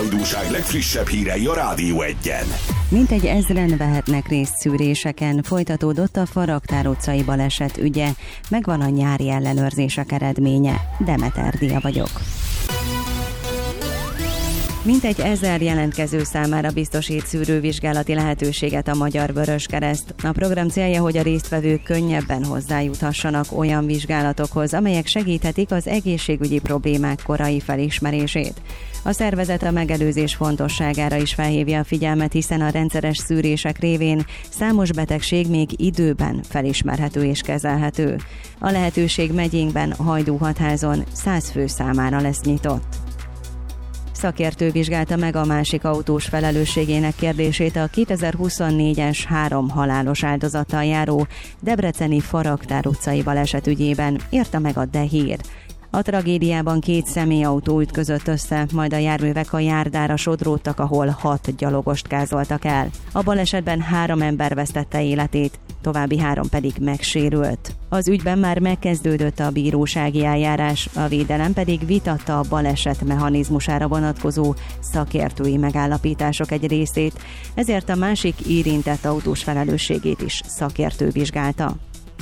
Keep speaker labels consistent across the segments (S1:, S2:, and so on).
S1: hajdúság legfrissebb hírei a Rádió Egyen.
S2: Mintegy 1000-en vehetnek részt szűréseken, folytatódott a Faragtár utcai baleset ügye, megvan a nyári ellenőrzések eredménye. Demeter Dia vagyok. Mintegy 1000 jelentkező számára biztosít szűrővizsgálati lehetőséget a Magyar Vöröskereszt. A program célja, hogy a résztvevők könnyebben hozzájuthassanak olyan vizsgálatokhoz, amelyek segíthetik az egészségügyi problémák korai felismerését. A szervezet a megelőzés fontosságára is felhívja a figyelmet, hiszen a rendszeres szűrések révén számos betegség még időben felismerhető és kezelhető. A lehetőség megyénkben Hajdúhatházon 100 fő számára lesz nyitott. Szakértő vizsgálta meg a másik autós felelősségének kérdését a 2024-es 3 halálos áldozattal járó debreceni Faragtár utcai baleset ügyében, írta meg a De Hír. A tragédiában 2 személyautó ütközött össze, majd a járművek a járdára sodródtak, ahol 6 gyalogost gázoltak el. A balesetben 3 ember vesztette életét, további 3 pedig megsérült. Az ügyben már megkezdődött a bírósági eljárás, a védelem pedig vitatta a baleset mechanizmusára vonatkozó szakértői megállapítások egy részét, ezért a másik érintett autós felelősségét is szakértő vizsgálta.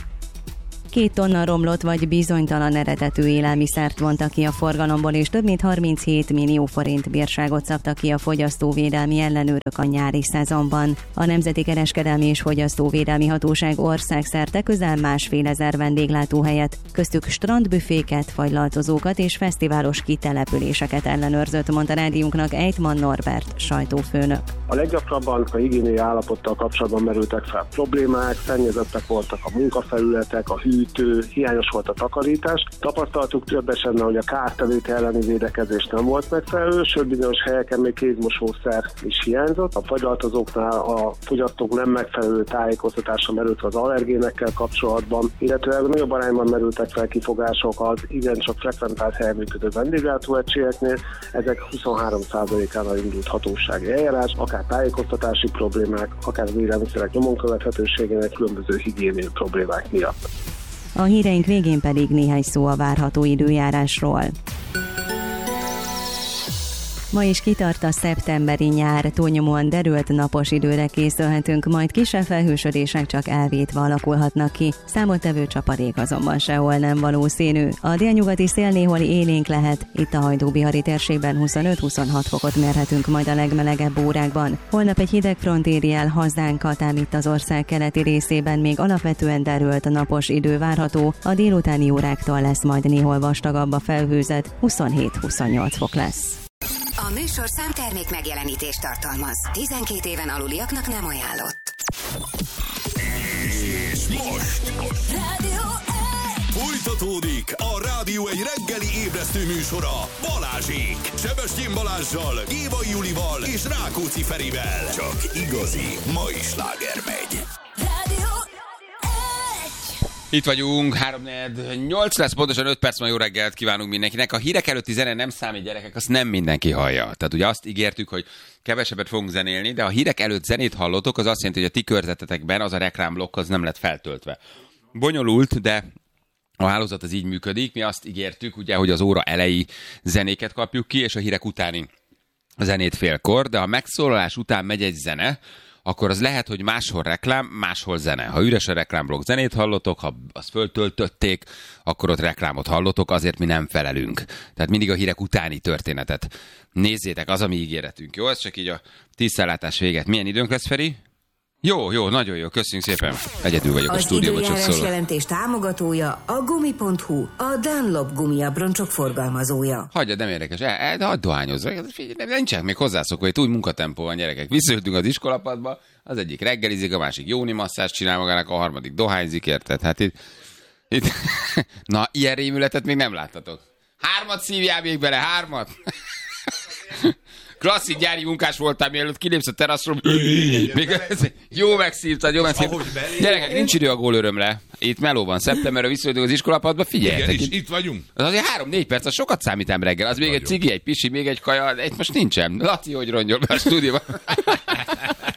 S2: 2 tonna romlott vagy bizonytalan eredetű élelmiszert vontak ki a forgalomból, és több mint 37 millió forint bírságot szabtak ki a fogyasztóvédelmi ellenőrök a nyári szezonban. A Nemzeti Kereskedelmi és Fogyasztóvédelmi Hatóság országszerte közel 1500 vendéglátóhelyet, köztük strandbüféket, fagylaltozókat és fesztiválos kitelepüléseket ellenőrzött, mondta rádiónknak Ejtman Norbert sajtófőnök.
S3: A leggyakrabban a higiéniai állapottal kapcsolatban merültek fel problémák, szennyezettek voltak a munkafelületek, a hűtő, hiányos volt a takarítás. Tapasztaltuk több esetben, hogy a kártevők elleni védekezés nem volt megfelelő, sőt bizonyos helyeken még kézmosószer is hiányzott. A fagylaltozóknál a fogyasztók nem megfelelő tájékoztatása merült az allergénekkel kapcsolatban, illetve nagyobb arányban merültek fel kifogások az igencsak frekventált helyen működő vendéglátóegységeknél. Ezek 23%-ánál indult hatósági eljárás, akár tájékoztatási problémák, akár az élelmiszerek nyomon követhetőségének, különböző higiéniai problémák miatt.
S2: A híreink végén pedig néhány szó a várható időjárásról. Ma is kitart a szeptemberi nyár, túlnyomóan derült napos időre készülhetünk, majd kisebb felhősödések csak elvétve alakulhatnak ki. Számottevő csapadék azonban sehol nem valószínű. A délnyugati szél néhol élénk lehet, itt a Hajdú-Bihari térségben 25-26 fokot mérhetünk majd a legmelegebb órákban. Holnap egy hideg front éri el hazánkat, ám itt az ország keleti részében még alapvetően derült napos idő várható, a délutáni óráktól lesz majd néhol vastagabb a felhőzet, 27-28 fok lesz.
S4: A műsorszám termék megjelenítést tartalmaz. 12 éven aluliaknak nem ajánlott.
S1: És most
S4: Rádió Egy!
S1: folytatódik a Rádió Egy reggeli ébresztő műsora Balázsék. Sebestyén Balázssal, Éva Julival és Rákóczi Ferivel. Csak igazi mai sláger megy.
S4: Rádió
S5: Itt vagyunk, 3-8 lesz, pontosan 5 perc, ma jó reggelt kívánunk mindenkinek. A hírek előtti zene nem számít, gyerekek, azt nem mindenki hallja. Tehát ugye azt ígértük, hogy kevesebbet fogunk zenélni, de a hírek előtt zenét hallotok, az azt jelenti, hogy a ti körzetetekben az a reklámblokk az nem lett feltöltve. Bonyolult, de a hálózat az így működik. Mi azt ígértük, ugye, hogy az óra elejé zenéket kapjuk ki, és a hírek utáni zenét félkor, de a megszólalás után megy egy zene, akkor az lehet, hogy máshol reklám, máshol zene. Ha üres a reklámblokk, zenét hallotok, ha azt föltöltötték, akkor ott reklámot hallotok, azért mi nem felelünk. Tehát mindig a hírek utáni történetet nézzétek, az a mi ígéretünk. Jó, ez csak így a tisztellátás véget. Milyen időnk lesz, Feri? Jó, nagyon jó, köszönjük szépen. Egyedül vagyok a stúdióban, csak szólok.
S4: Az időjárás jelentés támogatója a Gumi.hu, a Dunlop gumiabroncsok forgalmazója.
S5: Hagyjad, nem érdekes, de hagyd dohányozz. Nincsenek még hozzászokva, hogy új munkatempó van, gyerekek. Visszajöttünk az iskolapadba, az egyik reggelizik, a másik jóni masszást csinál magának, a harmadik dohányzik, érted? Hát itt... Na, ilyen rémületet még nem láttatok. 3 szívjál még bele, 3. Klasszik gyári munkás voltál, mielőtt kilépsz a teraszról. Jó megszívtad, jó megszívtad. Gyerekek, nincs idő a gólörömre. Itt meló van, szeptemberre visszajöttünk az iskolapadba, figyeljetek.
S6: Igen, itt vagyunk.
S5: Az azért 3-4 perc, az sokat számítám reggel. Az még egy cigi, egy pisi, még egy kaja, egy most nincsen. Laci, hogy rongyol be a stúdióban.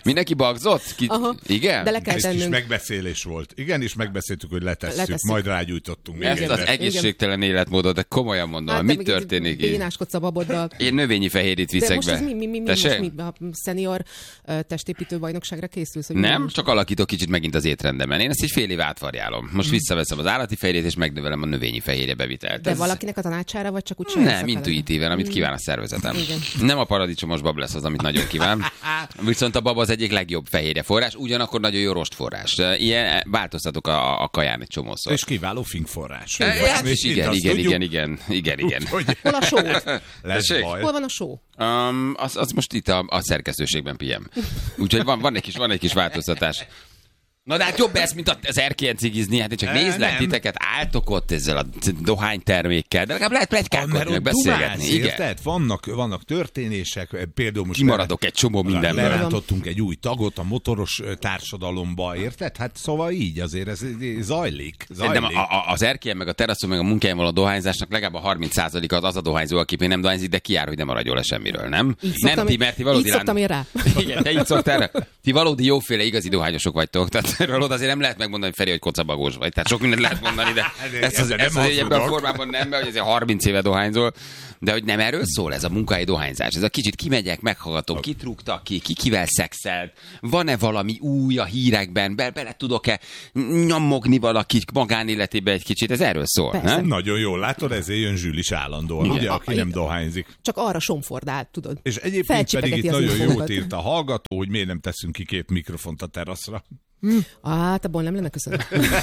S5: Mindenki bagzott? Igen?
S6: De le kell
S7: Egy kis
S6: tennünk.
S7: megbeszélés volt. Igen, és megbeszéltük, hogy letesszük. Majd rágyújtottunk.
S5: Ezt az egészségtelen életmódot, de komolyan mondom, mi történik így?
S6: Bénáskodsz a baboddal.
S5: Én növényi fehérjét
S6: De
S5: viszek
S6: most
S5: be.
S6: ez mi a szenior testépítő bajnokságra készülsz?
S5: Nem, csak alakítok kicsit megint az étrendemen. Én ezt egy fél év átvarjálom. Most visszaveszem az állati fehérjét, és megnövelem a növényi fehérje bevitelt.
S6: De valakinek a tanácsára, vagy csak úgy saját
S5: Nem, intuitíven, amit kíván a szervezetem.
S6: Igen.
S5: Nem a paradicsomos bab lesz az, amit nagyon kíván. Viszont a bab az egyik legjobb fehérje forrás, ugyanakkor nagyon jó rostforrás. Ilyen változtatok a kaján egy csomószor.
S7: És kiváló finkforrás.
S5: Hát is igen.
S6: Hol a só?
S7: Lesz baj.
S6: Hol van a só?
S5: Az most itt a szerkesztőségben pihem. Úgyhogy van egy kis változtatás. Na de hát jobb ez, mint az erkélyen cigizni. Hát én csak nézlek titeket, álltok ott ezzel a dohánytermékkel, de legalább lehet pletykálkodni, meg beszélgetni.
S7: Érted? Vannak történések, például most
S5: kimaradok egy csomó mindenből.
S7: Lerántottunk egy új tagot a motoros társadalomba, érted? Hát szóval így azért ez zajlik.
S5: Szerintem az erkélyen, meg a teraszon, meg a munkáján való dohányzásnak legalább a 30%-a az a dohányzó, aki még nem dohányzik, de kijár, hogy nem maradjon le semmiről, nem? Nem ti, mert ti valódi
S6: szoktam én rá.
S5: Igen, te így szoktál. Ti valódi jóféle igazi dohányosok vagytok. Tehát erről azért nem lehet megmondani, Feri, hogy kocabagós vagy. Tehát sok mindent lehet mondani, de ezt az ebben a formában nem, mert hogy azért 30 éve dohányzol. De hogy nem erről szól ez a munkahelyi dohányzás. Ez a kicsit kimegyek, meghallgatom, kit rúgtak ki, kivel szexelt, van-e valami új a hírekben, bele tudok-e nyomogni valaki magánéletébe egy kicsit, ez erről szól, nem?
S7: Nagyon jól látod, ezért jön Zsül is állandóan, ugye, aki nem dohányzik.
S6: Csak arra somfordál, tudod.
S7: És egyébként pedig itt nagyon jót írt a hallgató, hogy miért nem teszünk ki 2 mikrofont a teraszra.
S6: Hát abból nem lenne köszönöm.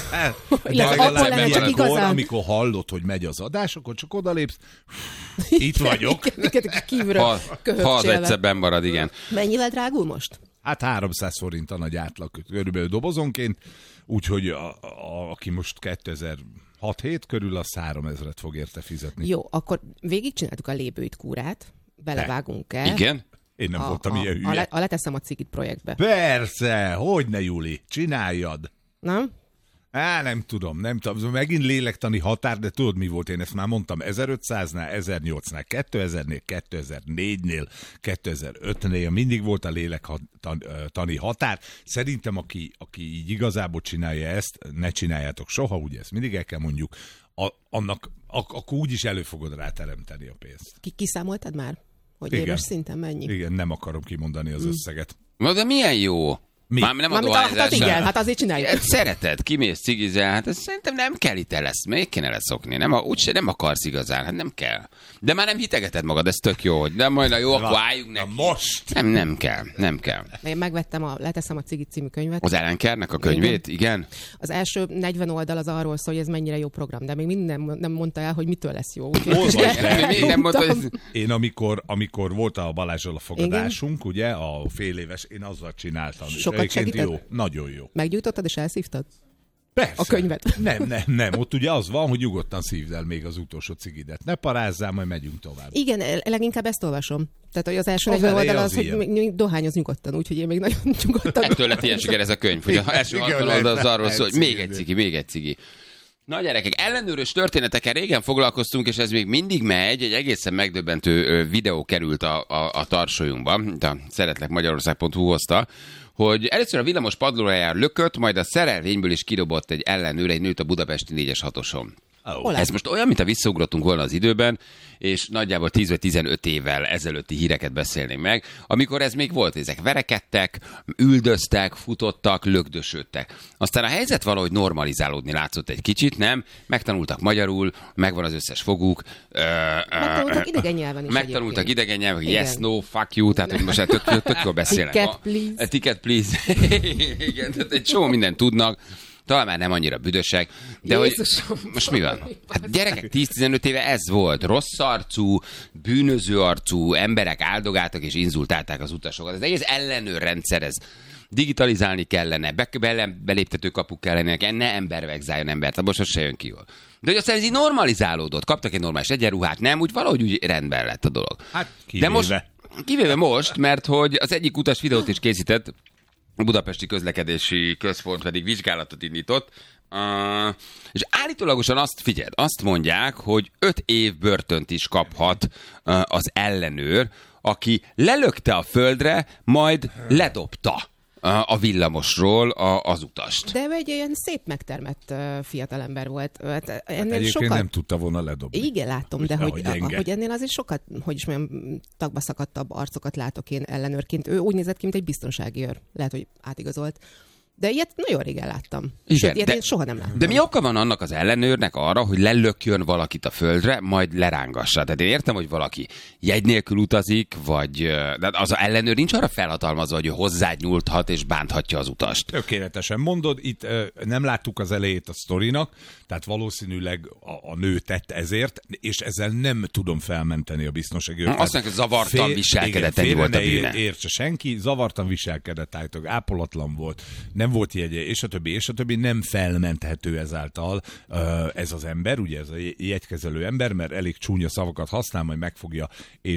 S7: Amikor hallod, hogy megy az adás, akkor csak odalépsz. Itt vagyok.
S6: Kívülről
S5: ha egyszer benn marad, igen.
S6: Mennyivel drágul most?
S7: Hát 300 forint a nagy átlag körülbelül dobozonként, úgyhogy aki most 2006-7 körül, az 3000-et fog érte fizetni.
S6: Jó, akkor végigcsináltuk a lébőit kúrát, belevágunk-e?
S5: Igen?
S7: Én nem voltam ilyen hülye.
S6: A leteszem a cigit projektbe.
S7: Persze, hogyne, Juli, csináljad.
S6: Nem?
S7: Nem tudom. Megint lélektani határ, de tudod, mi volt? Én ezt már mondtam 1500-nál, 1008-nál, 2000-nél, 2004-nél, 2005-nél, mindig volt a lélektani határ. Szerintem, aki így igazából csinálja ezt, ne csináljátok soha, ugye ezt mindig el kell mondjuk, akkor úgyis elő fogod ráteremteni a pénzt.
S6: Kiszámoltad már? Hogy éves szinten mennyi?
S7: Igen, nem akarom kimondani az összeget.
S5: Na de milyen jó? Már nem a dohányzás.
S6: Igen, hát azért csináljuk.
S5: Szereted, kimész cigizel, hát ez szerintem nem kell itt még kéne leszokni. Úgyse nem akarsz igazán, hát nem kell. De már nem hitegeted magad, ez tök jó, hogy nem majd jó, akkor álljunk neki.
S7: Most!
S5: Nem kell.
S6: Én megvettem Leteszem a cigit című könyvet.
S5: Az Ellen Kerrnek a könyvét, igen?
S6: Az első 40 oldal az arról szól, hogy ez mennyire jó program, de még minden nem mondta el, hogy mitől lesz jó.
S7: Én amikor volt a Balázsral a fogadásunk, ugye, a fél éves, én azzal csináltam.
S6: Sokat segített?
S7: Jó, nagyon jó.
S6: Meggyújtottad és elszívtad?
S7: Persze.
S6: A könyvet.
S7: Nem. Ott ugye az van, hogy nyugodtan szívd el még az utolsó cigidet. Ne parázzál, majd megyünk tovább.
S6: Igen, leginkább ezt olvasom. Tehát, hogy az első 40 oldal az, hogy dohányoz nyugodtan, úgyhogy én még nagyon nyugodtan.
S5: Ettől lett ilyen siker ez a könyv, hogy az első 60 oldal az arról szól, hogy még egy cigi. Na gyerekek, ellenőrös történetekkel régen foglalkoztunk, és ez még mindig megy, egy egészen megdöbbentő videó került a tarsolyunkba, a szeretlekmagyarország.hu hozta, hogy először a villamos padlóra jár lökött, majd a szerelvényből is kirobott egy ellenőr, egy nőt a budapesti 4-es 6-oson. Ez most olyan, mint a visszaugrottunk volna az időben, és nagyjából 10 vagy 15 évvel ezelőtti híreket beszélnénk meg, amikor ez még volt, ezek verekedtek, üldöztek, futottak, lökdösödtek. Aztán a helyzet valahogy normalizálódni látszott egy kicsit, nem? Megtanultak magyarul, megvan az összes foguk.
S6: Megtanultak idegen nyelven is.
S5: Megtanultak idegen nyelven, yes, no, fuck you, tehát hogy most tök jól beszélnek.
S6: Ticket, please.
S5: Ticket, please. Igen, tehát egy csomó mindent tudnak. Talán már nem annyira büdösek, de Jézusom, hogy most mi van? Hát gyerekek, 10-15 éve ez volt. Rossz arcú, bűnöző arcú emberek áldogáltak és inzultálták az utasokat. Ez egész ellenőrrendszer, ez digitalizálni kellene, beléptető kapuk kellene, ne ember vegzáljon embert, abból sose jön ki jól. De hogy aztán ez így normalizálódott, kaptak egy normális egyenruhát, nem? Úgy valahogy úgy rendben lett a dolog.
S7: Hát
S5: kivéve most, mert hogy az egyik utas videót is készített, a Budapesti Közlekedési Központ pedig vizsgálatot indított, és állítólagosan azt mondják, hogy 5 év börtönt is kaphat az ellenőr, aki lelökte a földre, majd ledobta. a villamosról az utast.
S6: De egy ilyen szép megtermett fiatalember volt.
S7: Egyébként sokat... nem tudta volna ledobni.
S6: Igen, látom, de hogy ennél azért sokat, hogy is mondjam, tagba szakadtabb arcokat látok én ellenőrként. Ő úgy nézett ki, mint egy biztonsági őr. Lehet, hogy átigazolt. De ilyet nagyon régen láttam.
S5: Igen,
S6: ilyet én soha nem láttam.
S5: De mi oka van annak az ellenőrnek arra, hogy lelökjön valakit a földre, majd lerángassa? Tehát én értem, hogy valaki jegy nélkül utazik, vagy de az ellenőr nincs arra felhatalmazva, hogy ő hozzád nyúlthat és bánthatja az utast.
S7: Tökéletesen mondod, itt nem láttuk az elejét a sztorinak, tehát valószínűleg a nő tett ezért, és ezzel nem tudom felmenteni a biztonsági őrt.
S5: Azt mondja, hogy zavartan viselkedett, ennyi volt a bűne.
S7: Értse senki, zavartan viselkedett, állítólag ápolatlan volt, nem volt jegye, és a többi, nem felmenthető ezáltal ez az ember, ugye ez a jegykezelő ember, mert elég csúnya szavakat használ, majd megfogja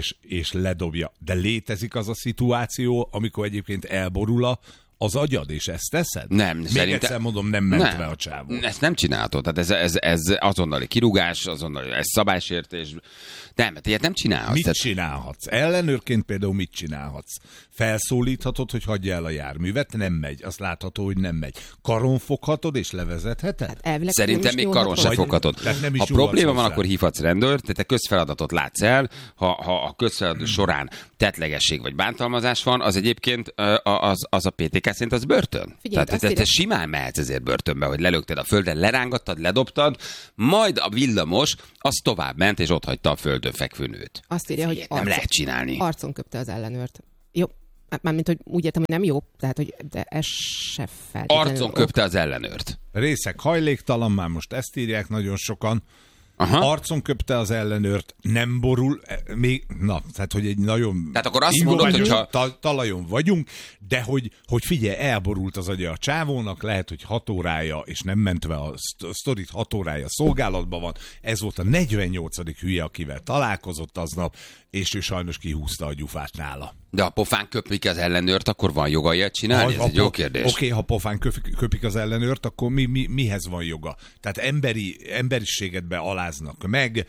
S7: és ledobja. De létezik az a szituáció, amikor egyébként elborul az agyad, és ezt teszed?
S5: Nem,
S7: még
S5: szerintem...
S7: egyszer mondom, nem ment be a csávó.
S5: Ezt nem csinálhatod. Tehát ez azonnali kirúgás, azonnali ez szabálysértés. Nem, ilyet nem csinálhatsz.
S7: Mit csinálhatsz? Ellenőrként például mit csinálhatsz? Felszólíthatod, hogy hagyja el a járművet, nem megy. Azt látható, hogy nem megy. Karon foghatod és levezetheted?
S6: Hát
S5: szerintem még karon se foghatod. Ha probléma van, akkor hívhatsz rendőrt, tehát te közfeladatot látsz el, ha a közfeladat során tettlegesség vagy bántalmazás van, az egyébként az a PTK szerint az börtön.
S6: Figyelj,
S5: tehát te simán mehetsz ezért börtönbe, hogy lelökted a földre, lerángattad, ledobtad, majd a villamos az tovább ment, és ott hagyta a földön fekvő nőt.
S6: Azt írja, hogy
S5: nem lehet csinálni.
S6: Arcon köpte az ellenőrt. Jó, mármint, hogy úgy értem, hogy nem jó, tehát, hogy de ez se feltétlenül.
S5: Arcon köpte az ellenőrt.
S7: Részeg hajléktalan, már most ezt írják nagyon sokan.
S5: Aha.
S7: Arcon köpte az ellenőrt, nem borul, még, tehát hogy egy nagyon...
S5: Tehát akkor azt mondod, hogyha...
S7: Talajon vagyunk, de hogy figyelj, elborult az agya a csávónak, lehet, hogy 6 órája, és nem mentve a sztorit 6 órája szolgálatban van. Ez volt a 48. hülye, akivel találkozott aznap, és ő sajnos kihúzta a gyufát nála.
S5: De ha pofán köpik az ellenőrt, akkor van joga ilyet csinálni? Ez egy jó kérdés.
S7: Oké, ha pofán köpik az ellenőrt, akkor mihez van joga? Tehát emberiségedbe aláznak meg,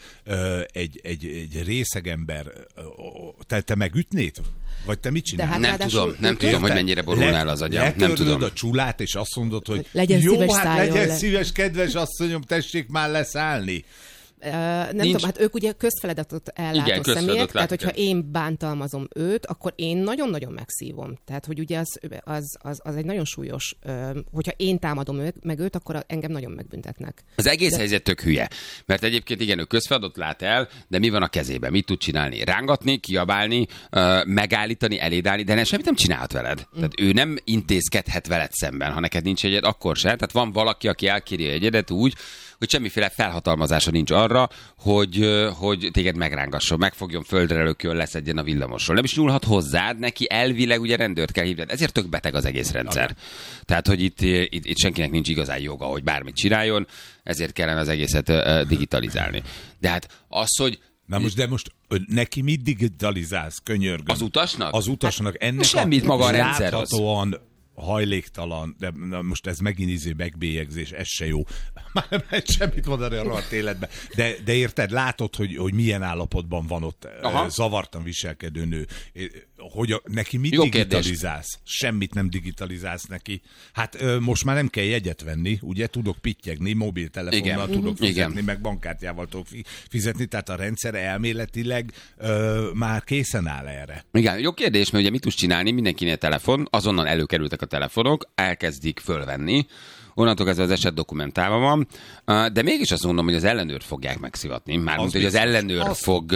S7: egy részeg ember, te megütnéd? Vagy te mit csinálsz?
S6: Hát
S5: nem tudom, hogy mennyire borulnál az agyam. Nem tudom.
S7: A csulát, és azt mondod, hogy
S6: legyen
S7: jó,
S6: szíves,
S7: legyen szíves, kedves asszonyom, tessék már leszállni.
S6: Nem tudom, hát ők ugye közfeladatot ellátó személyek, tehát hogyha én bántalmazom őt, akkor én nagyon-nagyon megszívom. Tehát, hogy ugye az egy nagyon súlyos, hogyha én támadom meg őt, akkor engem nagyon megbüntetnek.
S5: Az egész helyzet tök hülye, mert egyébként igen, ő közfeladatot lát el, de mi van a kezében? Mit tud csinálni? Rángatni, kiabálni, megállítani, elédálni, de semmit nem csinálhat veled. Tehát ő nem intézkedhet veled szemben, ha neked nincs egyed, akkor se. Tehát van valaki, aki elkéri egyedet úgy, hogy semmiféle felhatalmazása nincs arra, hogy téged megrángasson, megfogjon, földre lökjön, leszedjen a villamosról. Nem is nyúlhat hozzád, neki elvileg ugye rendőrt kell hívni. Ezért tök beteg az egész rendszer. Tehát, hogy itt senkinek nincs igazán joga, hogy bármit csináljon, ezért kellene az egészet digitalizálni. De hát az, hogy
S7: de most neki mit digitalizálsz, könyörgöm?
S5: az utasnak?
S7: Az utasnak ennek
S5: semmit maga a rendszer
S7: láthatóan hajléktalan, de most ez megint megbélyegzés, ez se jó. Már nem lehet semmit mondani a rohadt életben. De érted, látod, hogy milyen állapotban van ott zavartan viselkedő nő. Hogy neki mit
S5: jó
S7: digitalizálsz?
S5: Kérdés.
S7: Semmit nem digitalizálsz neki. Hát most már nem kell jegyet venni, ugye? Tudok pittyegni, mobiltelefonnal tudok fizetni, meg bankkártyával tudok fizetni, tehát a rendszer elméletileg már készen áll erre.
S5: Igen, jó kérdés, mert ugye mit tudsz csinálni? Mindenkinél telefon, azonnal előkerültek a telefonok, elkezdik fölvenni, onnantól kezdve az eset dokumentálva van, de mégis azt mondom, hogy az ellenőrt fogják megszivatni, mármint, hogy az ellenőr fog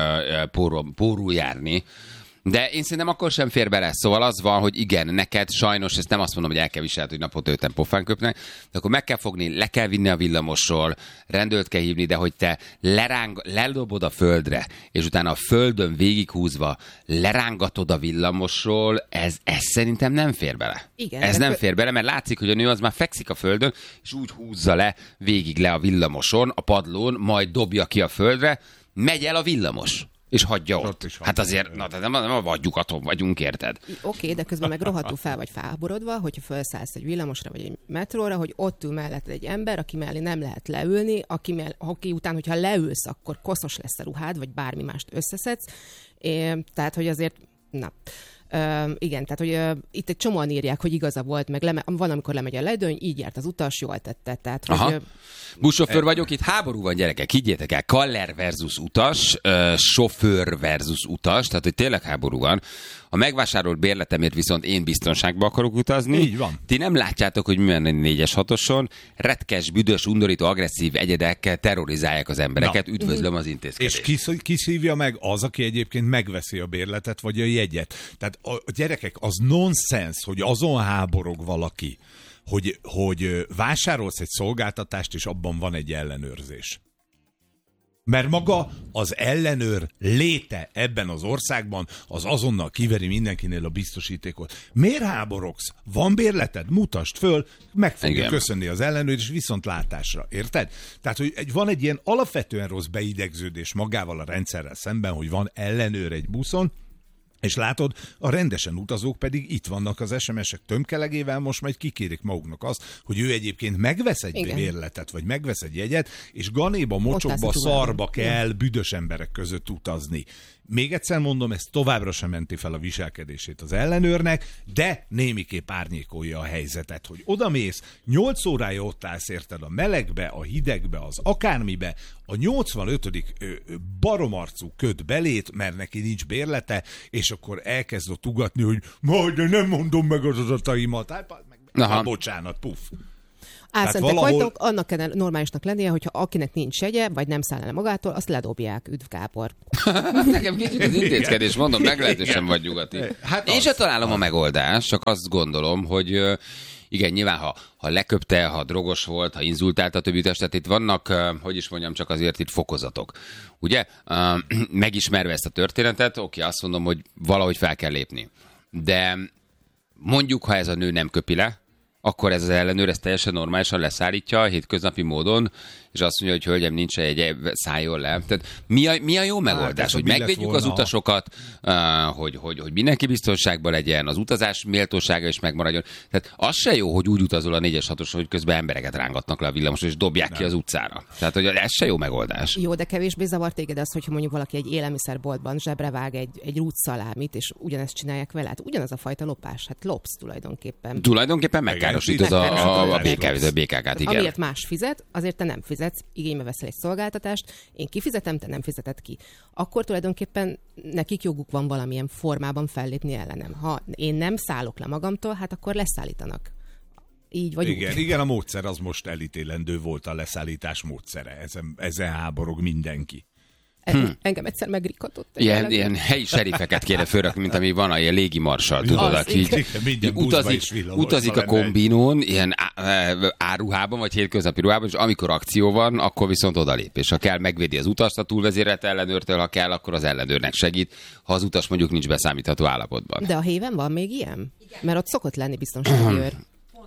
S5: pórul járni. De én szerintem akkor sem fér bele. Szóval az van, hogy igen, neked sajnos, ezt nem azt mondom, hogy el kell viselni, hogy napot 5-en pofán köpnek, de akkor meg kell fogni, le kell vinni a villamosról, rendőrt kell hívni, de hogy te ledobod a földre, és utána a földön végighúzva lerángatod a villamosról, ez szerintem nem fér bele.
S6: Igen,
S5: ez nem fér bele, mert látszik, hogy a nő az már fekszik a földön, és úgy húzza végig le a villamoson, a padlón, majd dobja ki a földre, megy el a villamos. És hagyja ott. Hát azért, nem a lyukaton vagyunk, érted?
S6: Oké, de közben meg rohadtul fel vagy felháborodva, hogyha felszállsz egy villamosra vagy egy metróra, hogy ott ül mellett egy ember, aki mellé nem lehet leülni, aki után, hogyha leülsz, akkor koszos lesz a ruhád, vagy bármi mást összeszedsz. Tehát, hogy azért, Igen, tehát hogy itt egy csomóan írják, hogy igaza volt, meg van, amikor lemegy a ledőny, így járt az utas, jól tette. Tehát, hogy,
S5: buszsofőr vagyok, itt háború van, gyerekek, higgyétek el, Kaller versus utas, sofőr versus utas, tehát hogy tényleg háború van. A megvásárolt bérletemért viszont én biztonságba akarok utazni.
S7: Így van.
S5: Ti nem látjátok, hogy mi van a 4-es 6-oson. Retkes, büdös, undorító, agresszív egyedek terrorizálják az embereket. Üdvözlöm az intézkedést.
S7: És ki szívja meg? Az, aki egyébként megveszi a bérletet, vagy a jegyet. Tehát a gyerekek, az nonsens, hogy azon háborog valaki, hogy vásárolsz egy szolgáltatást, és abban van egy ellenőrzés. Mert maga az ellenőr léte ebben az országban az azonnal kiveri mindenkinél a biztosítékot. Miért háborogsz? Van bérleted? Mutasd föl, meg fogja köszönni az ellenőr, és viszontlátásra. Érted? Tehát, hogy van egy ilyen alapvetően rossz beidegződés magával a rendszerrel szemben, hogy van ellenőr egy buszon, és látod, a rendesen utazók pedig itt vannak az SMS-ek tömkelegével, most majd kikérik maguknak azt, hogy ő egyébként megvesz egy bérletet, vagy megvesz egy jegyet, és ganéba, mocsokba, szarba kell büdös emberek között utazni. Még egyszer mondom, ez továbbra sem menti fel a viselkedését az ellenőrnek, de némiképp árnyékolja a helyzetet, hogy odamész, 8 órája ott állsz érted a melegbe, a hidegbe, az akármibe, a 85. baromarcú köd belét, mert neki nincs bérlete, és akkor elkezd ott ugatni, hogy majd de nem mondom meg az adataimat. Hát, bocsánat, puff.
S6: Álszentek vagytok, annak kell normálisnak lennie, hogyha akinek nincs jegye, vagy nem száll el magától, azt ledobják. Üdv Gábor.
S5: Nekem kicsit az intézkedés, mondom, meglehetősen vagy nyugati. Hát én sem találom a megoldást, csak azt gondolom, hogy igen, nyilván, ha leköpte, ha drogos volt, ha inzultálta a többi utas, tehát itt vannak, hogy is mondjam, csak azért itt fokozatok. Ugye? Megismerve ezt a történetet, azt mondom, hogy valahogy fel kell lépni. De mondjuk, ha ez a nő nem köpi le, akkor ez az ellenőr ezt teljesen normálisan leszállítja hétköznapi módon, és azt mondja, hogy hölgyem, nincs egy szálljon le. Tehát mi a jó megoldás? Hogy megvédjük az utasokat, hogy mindenki biztonságban legyen, az utazás méltósága is megmaradjon. Tehát az se jó, hogy úgy utazol a 4-es 6-os, hogy közben embereket rángatnak le a villamosról, és dobják ki az utcára. Tehát, hogy ez se jó megoldás.
S6: Jó, de kevésbé zavar téged az, hogyha mondjuk valaki egy élelmiszerboltban zsebre vág egy rútszalámit, és ugyanezt csinálják vele. Hát ugyanaz a fajta lopás. Hát lopsz tulajdonképpen.
S5: Tulajdonképpen megkárosítod a BKK-t, igen.
S6: Amiért más fizet, azért te nem fizetsz, igénybe veszel egy szolgáltatást, én kifizetem, te nem fizeted ki. Akkor tulajdonképpen nekik joguk van valamilyen formában fellépni ellenem. Ha én nem szállok le magamtól, hát akkor leszállítanak. Így vagy úgy.
S7: Igen, a módszer az most elítélendő volt, a leszállítás módszere. Ezen háborog mindenki.
S6: Engem egyszer megrikatott.
S5: Ilyen helyi serifeket kéne fölrakni, mint ami van a ilyen légimarsal, tudod, aki utazik a kombinón, ilyen áruhában, vagy hétköznapi ruhában, és amikor akció van, akkor viszont odalép. És ha kell, megvédi az utast a túlvezérelt ellenőrtől, ha kell, akkor az ellenőrnek segít, ha az utas mondjuk nincs beszámítható állapotban.
S6: De a héven van még ilyen? Mert ott szokott lenni biztonsági őr.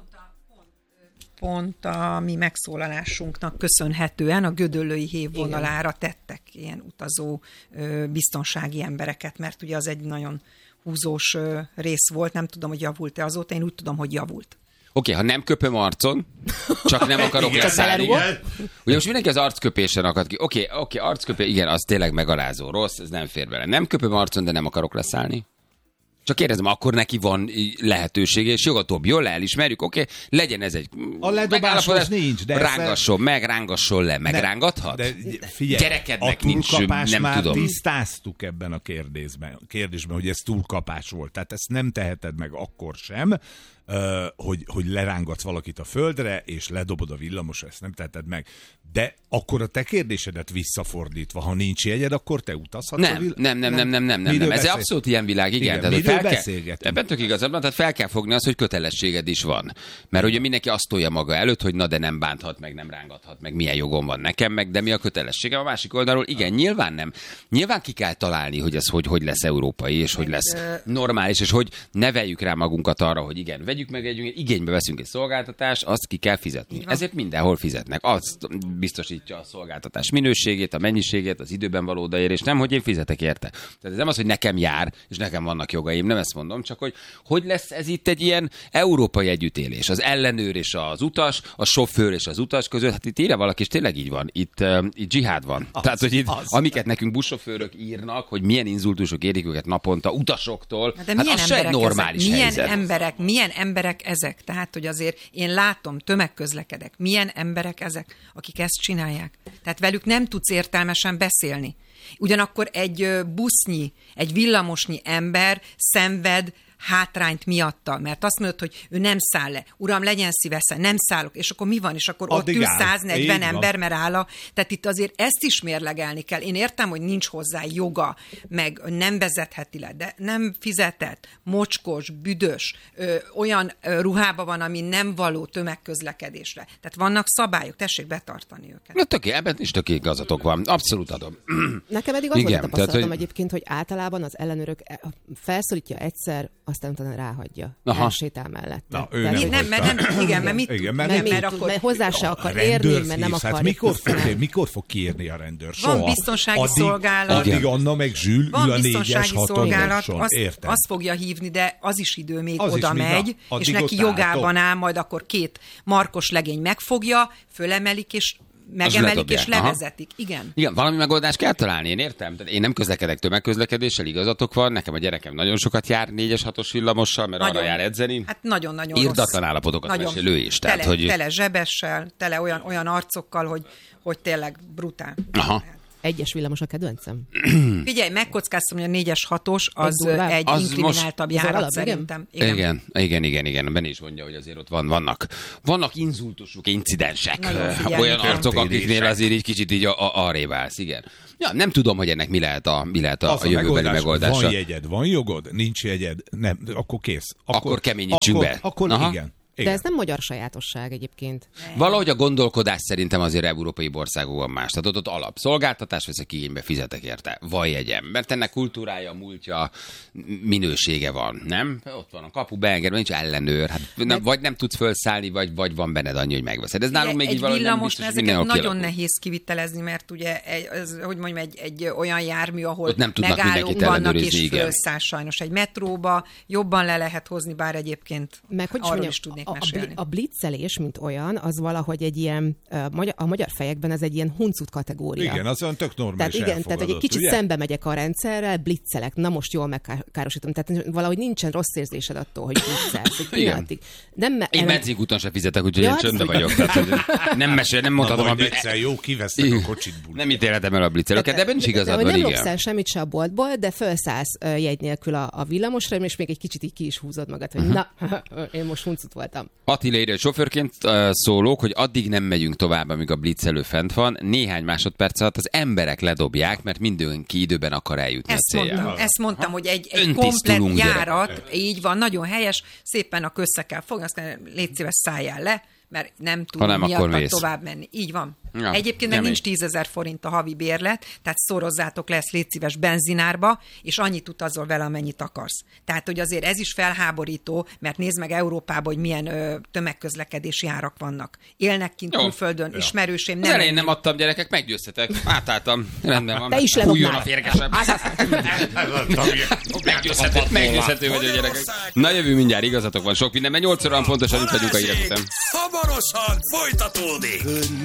S8: Pont a mi megszólalásunknak köszönhetően a Gödöllői hév vonalára tettek ilyen utazó biztonsági embereket, mert ugye az egy nagyon húzós rész volt, nem tudom, hogy javult-e azóta, én úgy tudom, hogy javult.
S5: Oké, ha nem köpöm arcon, csak nem akarok leszállni. Ugye most mindenki az arcköpésen akad ki. Oké, arcköpés, igen, az tényleg megalázó, rossz, ez nem fér bele. Nem köpöm arcon, de nem akarok leszállni. Csak kérdezem, akkor neki van lehetősége, és jogatóbb, jól elismerjük, oké, legyen ez egy
S7: a ledobáshoz nincs, de
S5: rángasson le, megrángathat?
S7: De figyelj,
S5: gyerekednek nincs, nem
S7: már
S5: tudom.
S7: Tisztáztuk ebben a kérdésben, hogy ez túlkapás volt. Tehát ezt nem teheted meg akkor sem, hogy lerángatsz valakit a földre, és ledobod a villamosra, ezt nem teheted meg. De akkor a te kérdésedet visszafordítva, ha nincs jegyed, akkor te utazhatsz a
S5: Nem. Ez abszolút ilyen világ, igen.
S7: Miről beszélgetünk?
S5: Ebben tök igazabban, tehát fel kell fogni azt, hogy kötelességed is van. Mert ugye mindenki azt tolja maga előtt, hogy na de nem bánthat meg, nem rángathat meg, milyen jogom van nekem meg, de mi a kötelességem a másik oldalról? Igen, nyilván nem. Nyilván ki kell találni, hogy ez hogy lesz európai, és hogy lesz normális, és hogy neveljük rá magunkat arra, hogy igen, vegyük vegyük meg igénybe veszünk egy szolgáltatást, azt ki kell fizetni. Ezért mindenhol fizetnek. Az biztosítja a szolgáltatás minőségét, a mennyiségét, az időben való odaérést, nem, hogy én fizetek érte. Tehát ez nem az, hogy nekem jár, és nekem vannak jogaim, nem ezt mondom, csak hogy lesz ez itt egy ilyen európai együttélés. Az ellenőr és az utas, a sofőr és az utas között, hát itt írja valaki, és tényleg így van. Itt dzsihád van. Tehát, hogy itt, amiket nekünk buszsofőrök írnak, hogy milyen inzultusok érik őket naponta utasoktól, hát az se egy normális helyzet.
S8: Milyen emberek ezek? Tehát, hogy azért én látom, tömegközlekedek. Milyen emberek ezek, akik ezt csinálják? Tehát velük nem tudsz értelmesen beszélni. Ugyanakkor egy busznyi, egy villamosnyi ember szenved hátrányt miatta, mert azt mondod, hogy ő nem száll le. Uram, legyen szívesen, nem szállok. És akkor mi van? És akkor addig ott ül 140 ember, mert áll Tehát itt azért ezt is mérlegelni kell. Én értem, hogy nincs hozzá joga, meg nem vezetheti le, de nem fizetett, mocskos, büdös, olyan ruhába van, ami nem való tömegközlekedésre. Tehát vannak szabályok, tessék betartani őket.
S5: Na, ebben is tök igazatok van. Abszolút adom.
S6: Nekem eddig az volt a tapasztalatom egyébként, hogy általában az ellenőrök felszólítja egyszer, aztán utána ráhagyja. Elsétál mellett.
S8: Na, mert akkor
S6: hozzá se akar érni, mert nem akar.
S7: Mikor fog kiírni a rendőr?
S8: Soha. Van biztonsági szolgálat.
S7: Addig Anna meg Zsül ül a 4-es 6-on.
S8: Azt fogja hívni, de az is idő még oda megy, és neki jogában áll, majd akkor 2 markos legény megfogja, fölemelik, és megemelik és levezetik. Igen,
S5: valami megoldást kell találni, én értem. Én nem közlekedek tömegközlekedéssel, igazatok van. Nekem a gyerekem nagyon sokat jár 4-es 6-os villamossal, mert arra jár edzeni.
S8: Hát nagyon-nagyon
S5: irdatlan állapotokat mesél ő is.
S8: Tele zsebessel, tele olyan arcokkal, hogy tényleg brutál.
S5: Aha.
S6: Egyes villamos a kedvencem.
S8: Figyelj, megkockáztam, hogy a 4-es 6-os az egy inklináltabb járat szerintem.
S5: Igen. Benne is mondja, hogy azért ott vannak inzultusok, incidensek. Olyan arcok, akiknél azért így kicsit így arrébb állsz, igen. Ja, nem tudom, hogy ennek mi lehet a jövőbeli megoldása.
S7: Van jegyed, van jogod, nincs jegyed, nem, akkor kész.
S5: Akkor keményítsünk be.
S7: Akkor igen.
S6: De ez nem magyar sajátosság egyébként.
S5: Valahogy a gondolkodás szerintem azért európai országokban más. Tehát ott alapszolgáltatás veszek igénybe, fizetek érte. Van jegyem. Mert ennek kultúrája, múltja, minősége van, nem? Ott van a kapu, beengedve, nincs ellenőr. Hát, vagy nem tudsz felszállni, vagy van benned annyi, hogy megveszed. Ez nálunk még így valahogy nem biztos, hogy mindenhol
S8: nagyon
S5: kialakul.
S8: nehéz kivitelezni, mert ugye egy olyan jármű, ahol megállók vannak és fölszáll sajnos. Egy metróba jobban le lehet hozni, bár egyébként arról is tudnék.
S6: A blitzelés, mint olyan, az valahogy egy ilyen, a magyar fejekben ez egy ilyen huncut kategória.
S7: Igen, az olyan tök normális.
S6: Tehát egy kicsit szembe megyek a rendszerrel, blitzelek, na most jól megkárosítom. Tehát valahogy nincsen rossz érzésed attól, hogy blitzelsz.
S5: Én benzinkúton se fizetek, úgyhogy én csöndbe vagyok. Nem mondhatom a
S7: egyszer jó, kivesztek a kocsitból.
S5: Nem ítélhetem el a blitzelőket, de ebben is igazad van,
S6: igen. Nem lopsz el semmit se a boltból, de felszállsz jegy nélkül a villamosra, és még egy kicsit így ki is húzod magad, hogy na, én most huncut voltam.
S5: Attila írja, hogy sofőrként szólok, hogy addig nem megyünk tovább, amíg a blitzelő fent van. Néhány másodperc alatt az emberek ledobják, mert mindenki időben akar eljutni a céljára.
S8: Ezt mondtam, hogy egy komplet járat, így van, nagyon helyes, szépen a össze kell fogni, azt kell, légy szíves, szálljál le, mert nem tudunk miatt tovább menni. Így van. Ja, egyébként nem nincs 10 000 forint a havi bérlet, tehát szorozzátok le ezt, légy szíves, benzinárba, és annyit utazol vele, amennyit akarsz. Tehát, hogy azért ez is felháborító, mert nézd meg Európában, hogy milyen tömegközlekedési árak vannak. Élnek kint külföldön, ismerőseim.
S5: Nem elején nem adtam, gyerekek, meggyőztetek. Átálltam. Rendben van.
S6: Te is
S5: fújjon a férgesebb. Meggyőzhető vagy a gyerekek. Na, jövő mindjárt, igazatok van sok mindenben. 8 óra pontosan itt vagyunk a hírek után.
S1: Hamarosan folytatódik.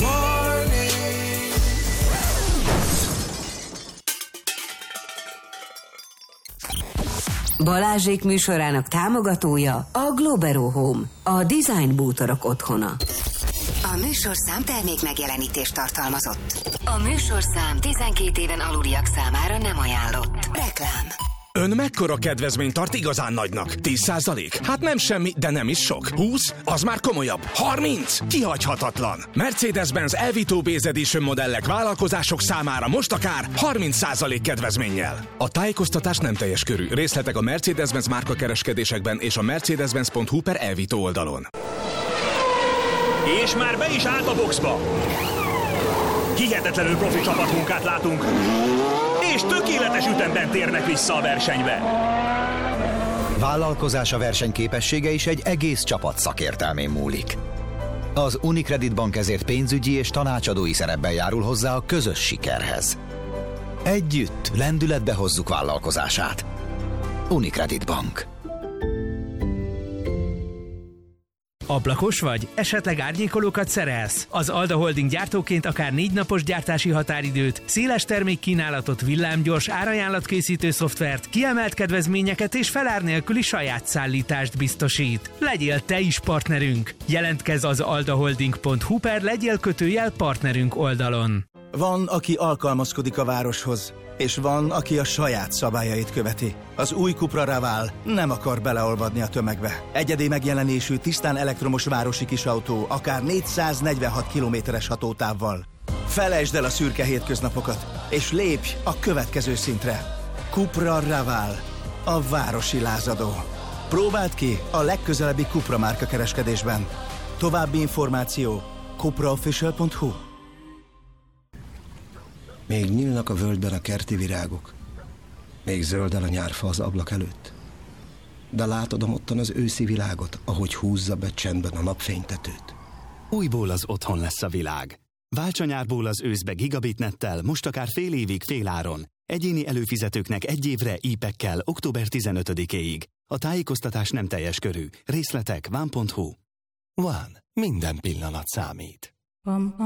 S4: Balázsék műsorának támogatója a Globero Home, a design bútorok otthona. A műsorszám termék megjelenítést tartalmazott. A műsorszám 12 éven aluliak számára nem ajánlott. Reklám.
S1: Ön mekkora kedvezményt tart igazán nagynak? 10%? Hát nem semmi, de nem is sok. 20? Az már komolyabb. 30? Kihagyhatatlan. Mercedes-Benz Elvito Base Edition modellek vállalkozások számára most akár 30% kedvezménnyel. A tájékoztatás nem teljes körű. Részletek a Mercedes-Benz márkakereskedésekben és a mercedes-benz.hu/Elvito oldalon.
S9: És már be is állt a boxba. Hihetetlenül profi csapatmunkát látunk, és tökéletes ütemben térnek vissza a versenybe.
S10: Vállalkozása versenyképessége is egy egész csapat szakértelmén múlik. Az Unicredit Bank ezért pénzügyi és tanácsadói szerepben járul hozzá a közös sikerhez. Együtt lendületbe hozzuk vállalkozását. Unicredit Bank.
S11: Ablakos vagy? Esetleg árnyékolókat szerelsz? Az Alda Holding gyártóként akár 4 napos gyártási határidőt, széles termékkínálatot, villámgyors árajánlatkészítő szoftvert, kiemelt kedvezményeket és felár nélküli saját szállítást biztosít. Legyél te is partnerünk! Jelentkezz az aldaholding.hu/legyél-partnerünk oldalon.
S12: Van, aki alkalmazkodik a városhoz, és van, aki a saját szabályait követi. Az új Cupra Raval nem akar beleolvadni a tömegbe. Egyedi megjelenésű, tisztán elektromos városi kisautó, akár 446 kilométeres hatótávval. Felejtsd el a szürke hétköznapokat, és lépj a következő szintre. Cupra Raval, a városi lázadó. Próbáld ki a legközelebbi Cupra márka kereskedésben. További információ cupraofficial.hu.
S13: Még nyílnak a völgyben a kerti virágok. Még zöldel a nyárfa az ablak előtt. De látod ottan az őszi világot, ahogy húzza be csendben a napfénytetőt.
S14: Újból az otthon lesz a világ. Válts a nyárból az őszbe gigabitnettel, most akár fél évig féláron. Egyéni előfizetőknek 1 évre IP-ekkel október 15-éig. A tájékoztatás nem teljes körű. Részletek van.hu.
S15: Van. Minden pillanat számít.
S4: Van.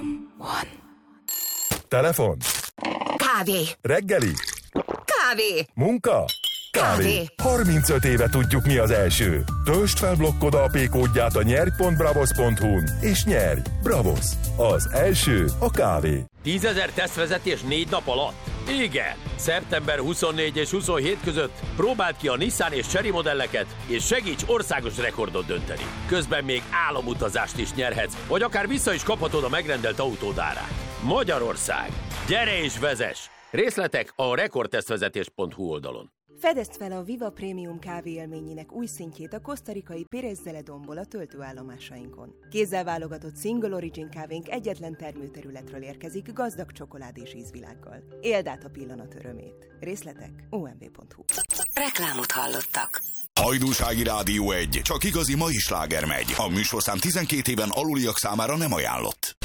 S15: Telefon.
S4: Kávé.
S15: Reggeli.
S4: Kávé.
S15: Munka. Kávé. 35 éve tudjuk, mi az első. Töltsd fel blokkod AP kódját a nyerj.bravos.hu-n és nyerj! Bravos. Az első a kávé.
S16: 10 000 tesztvezetés 4 nap alatt? Igen! Szeptember 24 és 27 között próbáld ki a Nissan és Chery modelleket, és segíts országos rekordot dönteni. Közben még álomutazást is nyerhetsz, vagy akár vissza is kaphatod a megrendelt autód árát. Magyarország! Gyere és vezess! Részletek a rekordtesztvezetés.hu oldalon.
S17: Fedezd fel a Viva Premium kávé élményének új szintjét a kosztarikai Pérez Zeledonból a töltőállomásainkon. Kézzel válogatott Single Origin kávénk egyetlen termőterületről érkezik gazdag csokolád és ízvilággal. Éld át a pillanat örömét. Részletek omv.hu.
S4: Reklámot hallottak.
S18: Hajdúsági Rádió 1. Csak igazi mai sláger megy. A műsorszám 12 éven aluliak számára nem ajánlott.